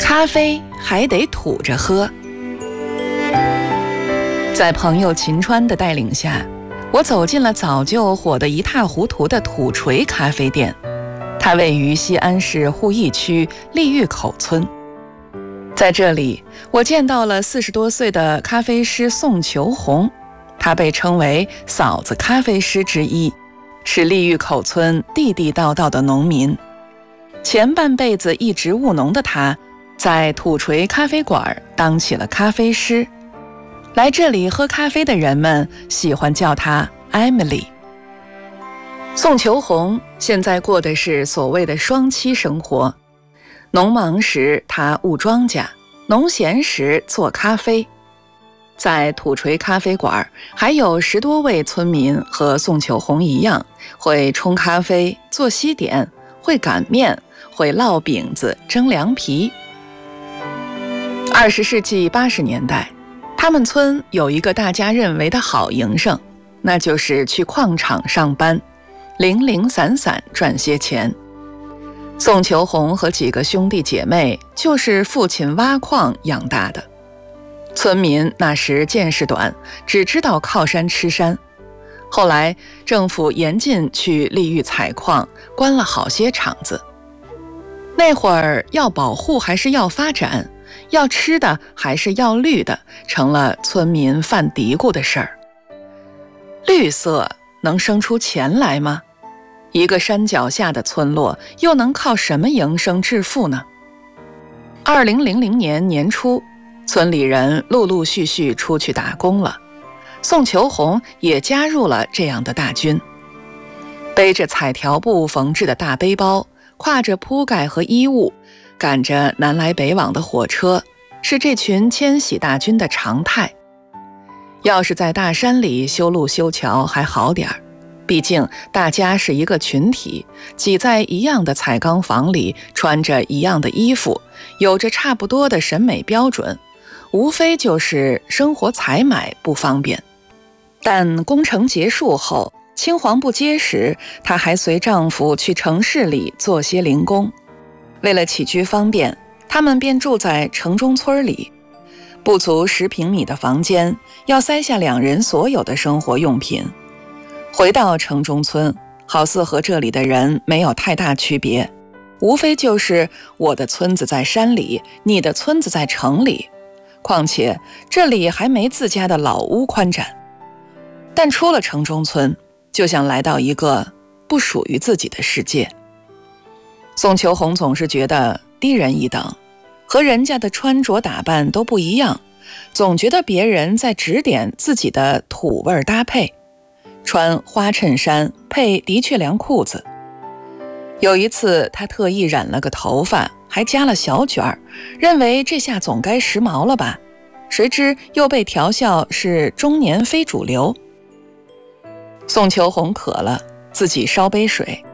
咖啡还得土着喝。在朋友秦川的带领下，我走进了早就火得一塌糊涂的土锤咖啡店。它位于西安市鄠邑区利峪口村。在这里，我见到了40多岁的咖啡师宋求红，他被称为嫂子咖啡师之一，是利峪口村地地道道的农民。前半辈子一直务农的他，在土锤咖啡馆当起了咖啡师。来这里喝咖啡的人们喜欢叫他 Emily。 宋求红现在过的是所谓的双栖生活，农忙时他务庄稼，农闲时做咖啡。在土锤咖啡馆，还有10多位村民和宋求红一样，会冲咖啡、做西点，会擀面，会烙饼子、蒸凉皮。20世纪80年代，他们村有一个大家认为的好营生，那就是去矿场上班，零零散散赚些钱。宋求红和几个兄弟姐妹就是父亲挖矿养大的。村民那时见识短，只知道靠山吃山。后来政府严禁去利峪采矿，关了好些厂子。那会儿要保护还是要发展，要吃的还是要绿的，成了村民犯嘀咕的事儿。绿色能生出钱来吗？一个山脚下的村落又能靠什么营生致富呢？2000年年初，村里人陆陆续续出去打工了，宋求红也加入了这样的大军。背着彩条布缝制的大背包，挎着铺盖和衣物，赶着南来北往的火车，是这群迁徙大军的常态。要是在大山里修路修桥还好点儿，毕竟大家是一个群体，挤在一样的彩钢房里，穿着一样的衣服，有着差不多的审美标准，无非就是生活采买不方便。但工程结束后，青黄不接时，她还随丈夫去城市里做些零工。为了起居方便，他们便住在城中村里。不足10平米的房间，要塞下2人所有的生活用品。回到城中村，好似和这里的人没有太大区别，无非就是我的村子在山里，你的村子在城里，况且这里还没自家的老屋宽展。但出了城中村，就像来到一个不属于自己的世界。宋求红总是觉得低人一等，和人家的穿着打扮都不一样，总觉得别人在指点自己的土味搭配，穿花衬衫配的确良裤子。有一次他特意染了个头发，还加了小卷儿，认为这下总该时髦了吧，谁知又被调笑是中年非主流。宋求红渴了，自己烧杯水，